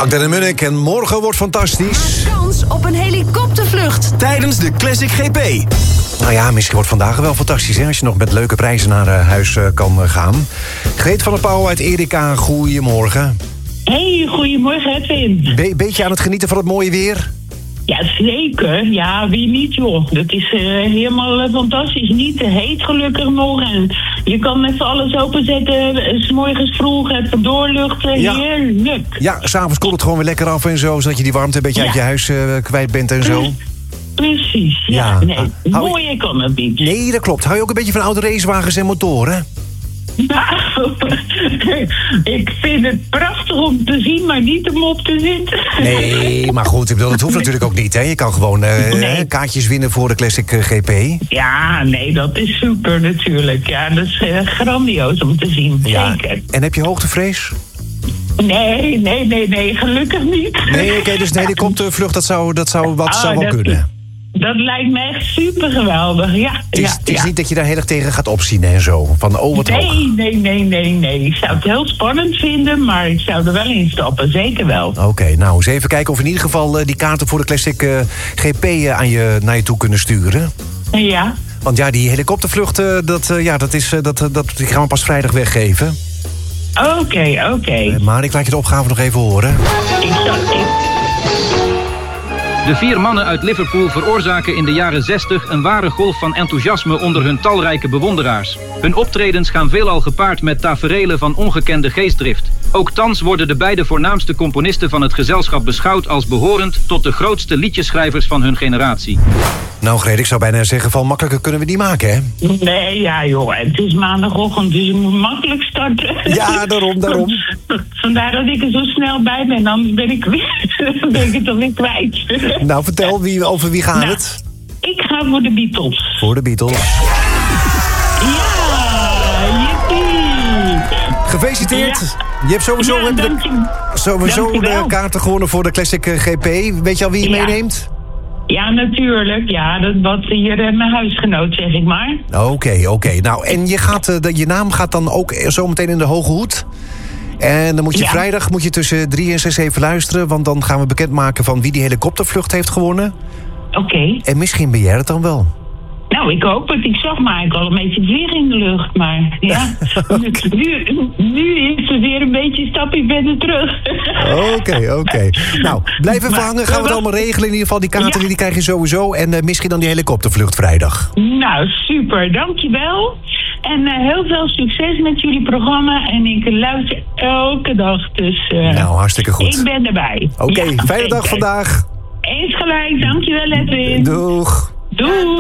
Agda de Munnik en morgen wordt fantastisch. Maak kans op een helikoptervlucht tijdens de Classic GP. Nou ja, misschien wordt vandaag wel fantastisch, hè, als je nog met leuke prijzen naar huis kan gaan. Greet van der Pauw uit Erika, goedemorgen. Hey, goedemorgen Edwin. Beetje aan het genieten van het mooie weer? Ja, zeker. Ja, wie niet, joh. Dat is helemaal fantastisch. Niet te heet gelukkig nog. En je kan even alles openzetten. 's Morgens vroeg, even doorluchten. Ja. Heerlijk. Ja, s'avonds koelt het gewoon weer lekker af en zo, zodat je die warmte een beetje uit je huis kwijt bent en zo. Precies, ja. Nee, mooier kan het niet. Nee, dat klopt. Hou je ook een beetje van oude racewagens en motoren? Nou, ik vind het prachtig om te zien, maar niet om op te zitten. Nee, maar goed, ik bedoel, dat hoeft natuurlijk ook niet, hè? Je kan gewoon kaartjes winnen voor de Classic GP. Ja, nee, dat is super natuurlijk. Ja, dat is grandioos om te zien, zeker. En heb je hoogtevrees? Nee, gelukkig niet. Nee, oké, dus nee, die komt de vlucht, dat zou wel kunnen. Dat lijkt me echt super geweldig, ja. Het is niet dat je daar heel erg tegen gaat opzien en zo. Van, wat hoog. Nee. Ik zou het heel spannend vinden, maar ik zou er wel in stappen, zeker wel. Oké, nou, eens even kijken of we in ieder geval die kaarten voor de Classic GP naar je toe kunnen sturen. Ja. Want ja, die helikoptervluchten, die gaan we pas vrijdag weggeven. Oké. Maar ik laat je de opgave nog even horen. De 4 mannen uit Liverpool veroorzaken in de jaren 60 een ware golf van enthousiasme onder hun talrijke bewonderaars. Hun optredens gaan veelal gepaard met taferelen van ongekende geestdrift. Ook thans worden de beide voornaamste componisten van het gezelschap beschouwd als behorend tot de grootste liedjeschrijvers van hun generatie. Nou, Greet, ik zou bijna zeggen van makkelijker kunnen we die maken, hè? Nee, ja joh, het is maandagochtend, dus je moet makkelijk starten. Ja, daarom. Vandaar dat ik er zo snel bij ben, anders ben ik het alweer kwijt. Nou, vertel, over wie gaat het? Ik ga voor de Beatles. Voor de Beatles. Ja, jippie. Gefeliciteerd. Ja. Je hebt sowieso de kaarten gewonnen voor de Classic GP. Weet je al wie je meeneemt? Ja, natuurlijk. Ja, dat was hier mijn huisgenoot, zeg ik maar. Oké. Nou, en je naam gaat dan ook zometeen in de hoge hoed. En dan moet je vrijdag tussen 3 en 6 even luisteren. Want dan gaan we bekendmaken van wie die helikoptervlucht heeft gewonnen. Oké. En misschien ben jij het dan wel. Nou, ik hoop het. Ik zag maar eigenlijk al een beetje vliegen in de lucht. Maar ja, nu is het weer een beetje een stapje verder terug. Oké. Nou, blijf even hangen. Gaan we het allemaal regelen. In ieder geval, die kaarten die krijg je sowieso. En misschien dan die helikoptervlucht vrijdag. Nou, super. Dankjewel. En heel veel succes met jullie programma. En ik luister elke dag. Dus nou, hartstikke goed. Ik ben erbij. Oké, fijne dag vandaag. Eens gelijk. Dankjewel, Edwin. Doeg. Doeg.